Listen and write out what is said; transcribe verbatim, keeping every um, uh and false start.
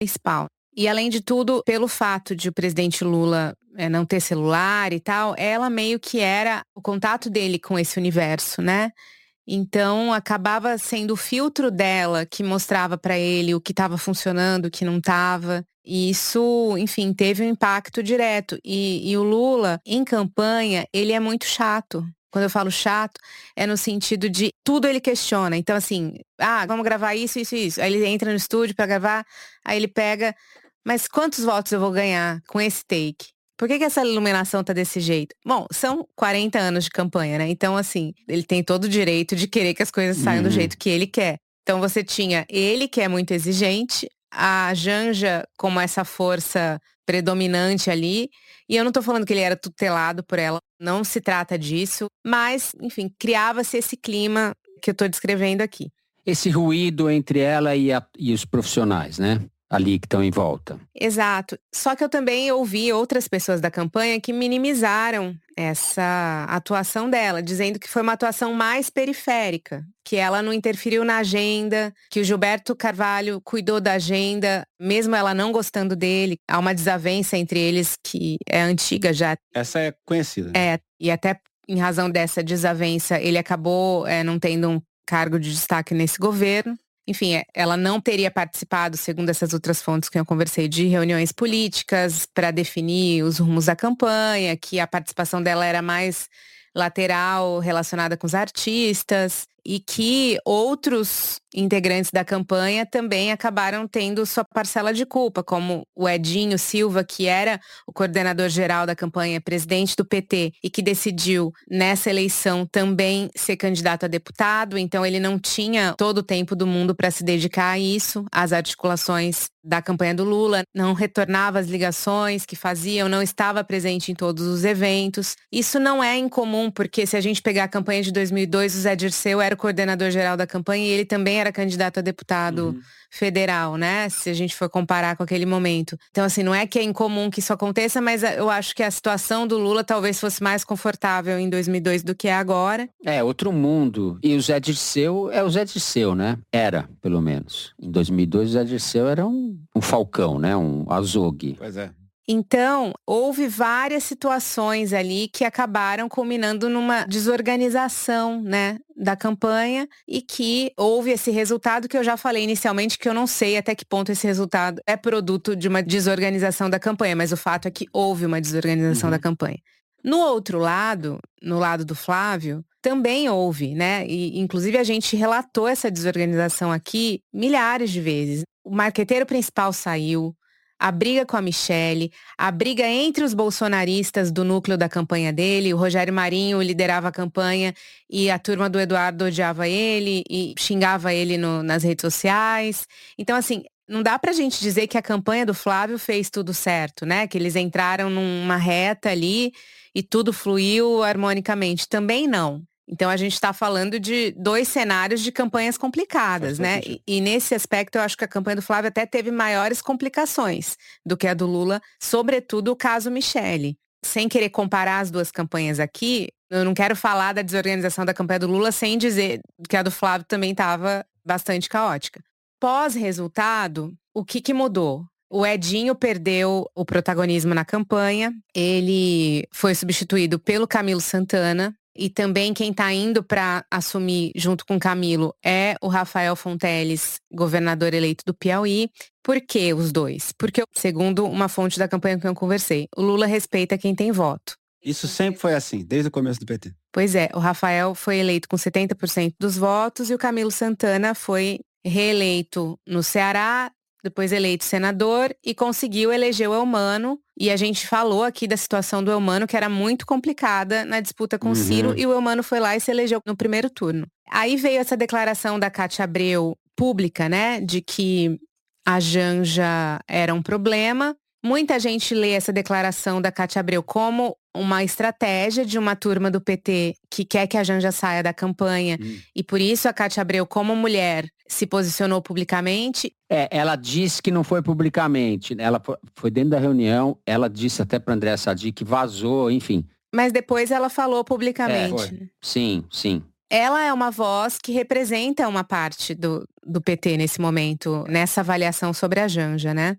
principal. E além de tudo, pelo fato de o presidente Lula é, não ter celular e tal, ela meio que era o contato dele com esse universo, né? Então, acabava sendo o filtro dela que mostrava pra ele o que estava funcionando, o que não estava. E isso, enfim, teve um impacto direto. E, e o Lula, em campanha, ele é muito chato. Quando eu falo chato, é no sentido de tudo ele questiona. Então, assim, ah, vamos gravar isso, isso, isso. Aí ele entra no estúdio pra gravar, aí ele pega, mas quantos votos eu vou ganhar com esse take? Por que que essa iluminação tá desse jeito? Bom, são quarenta anos de campanha, né? Então, assim, ele tem todo o direito de querer que as coisas saiam Uhum. do jeito que ele quer. Então, você tinha ele, que é muito exigente, a Janja como essa força predominante ali. E eu não tô falando que ele era tutelado por ela, não se trata disso. Mas, enfim, criava-se esse clima que eu tô descrevendo aqui. Esse ruído entre ela e, a, e os profissionais, né? Ali que estão em volta. Exato. Só que eu também ouvi outras pessoas da campanha que minimizaram essa atuação dela, dizendo que foi uma atuação mais periférica, que ela não interferiu na agenda, que o Gilberto Carvalho cuidou da agenda, mesmo ela não gostando dele. Há uma desavença entre eles que é antiga já. Essa é conhecida. É, e até em razão dessa desavença, ele acabou é, não tendo um cargo de destaque nesse governo. Enfim, ela não teria participado, segundo essas outras fontes que eu conversei, de reuniões políticas para definir os rumos da campanha, que a participação dela era mais lateral, relacionada com os artistas, e que outros integrantes da campanha também acabaram tendo sua parcela de culpa, como o Edinho Silva, que era o coordenador geral da campanha, presidente do P T, e que decidiu, nessa eleição, também ser candidato a deputado. Então ele não tinha todo o tempo do mundo para se dedicar a isso, às articulações da campanha do Lula, não retornava as ligações que faziam, não estava presente em todos os eventos. Isso não é incomum, porque se a gente pegar a campanha de dois mil e dois, o Zé Dirceu era o coordenador geral da campanha e ele também era candidato a deputado Uhum. federal, né? Se a gente for comparar com aquele momento. Então, assim, não é que é incomum que isso aconteça, mas eu acho que a situação do Lula talvez fosse mais confortável em dois mil e dois do que é agora. É, outro mundo. E o Zé Dirceu é o Zé Dirceu, né? Era, pelo menos. Em dois mil e dois, o Zé Dirceu era um, um falcão, né? Um azogue. Pois é. Então, houve várias situações ali que acabaram culminando numa desorganização, né, da campanha e que houve esse resultado que eu já falei inicialmente, que eu não sei até que ponto esse resultado é produto de uma desorganização da campanha, mas o fato é que houve uma desorganização Uhum. da campanha. No outro lado, no lado do Flávio, também houve, né, e inclusive a gente relatou essa desorganização aqui milhares de vezes. O marqueteiro principal saiu, a briga com a Michelle, a briga entre os bolsonaristas do núcleo da campanha dele. O Rogério Marinho liderava a campanha e a turma do Eduardo odiava ele e xingava ele no, nas redes sociais. Então, assim, não dá pra gente dizer que a campanha do Flávio fez tudo certo, né? Que eles entraram numa reta ali e tudo fluiu harmonicamente. Também não. Então a gente está falando de dois cenários de campanhas complicadas, né? E, e nesse aspecto eu acho que a campanha do Flávio até teve maiores complicações do que a do Lula, sobretudo o caso Michelle. Sem querer comparar as duas campanhas aqui, eu não quero falar da desorganização da campanha do Lula sem dizer que a do Flávio também estava bastante caótica. Pós-resultado, o que que mudou? O Edinho perdeu o protagonismo na campanha, ele foi substituído pelo Camilo Santana. E também quem está indo para assumir junto com o Camilo é o Rafael Fonteles, governador eleito do Piauí. Por que os dois? Porque, segundo uma fonte da campanha com quem eu conversei, o Lula respeita quem tem voto. Isso sempre foi assim, desde o começo do P T. Pois é, o Rafael foi eleito com setenta por cento dos votos e o Camilo Santana foi reeleito no Ceará, depois eleito senador e conseguiu eleger o Eumano. E a gente falou aqui da situação do Eumano, que era muito complicada na disputa com o Uhum. Ciro, e o Eumano foi lá e se elegeu no primeiro turno. Aí veio essa declaração da Cátia Abreu pública, né, de que a Janja era um problema. Muita gente lê essa declaração da Cátia Abreu como uma estratégia de uma turma do P T que quer que a Janja saia da campanha. Hum. E por isso a Cátia Abreu, como mulher, se posicionou publicamente. É, ela disse que não foi publicamente, né? Ela foi dentro da reunião, ela disse até para André Sadi que vazou, enfim. Mas depois ela falou publicamente. É, sim, sim. ela é uma voz que representa uma parte do, do P T nesse momento, nessa avaliação sobre a Janja, né?